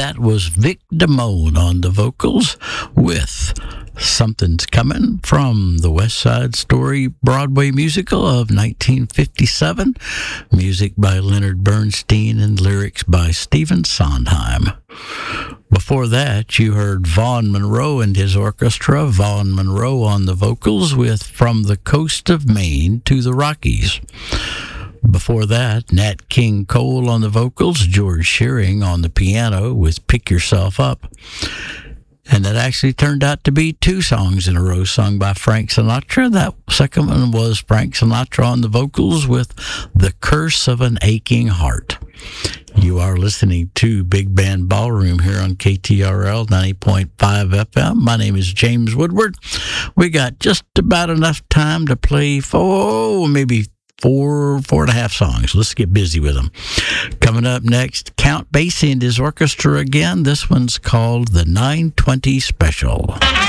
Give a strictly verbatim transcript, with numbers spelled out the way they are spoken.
That was Vic Damone on the vocals with Something's Coming from the West Side Story Broadway musical of nineteen fifty-seven. Music by Leonard Bernstein and lyrics by Stephen Sondheim. Before that, you heard Vaughn Monroe and his orchestra, Vaughn Monroe on the vocals with From the Coast of Maine to the Rockies. Before that, Nat King Cole on the vocals, George Shearing on the piano with Pick Yourself Up. And that actually turned out to be two songs in a row sung by Frank Sinatra. That second one was Frank Sinatra on the vocals with The Curse of an Aching Heart. You are listening to Big Band Ballroom here on K T R L ninety point five F M. My name is James Woodward. We got just about enough time to play four, maybe four, four and a half songs. Let's get busy with them. Coming up next, Count Basie and his orchestra again. This one's called the nine twenty Special.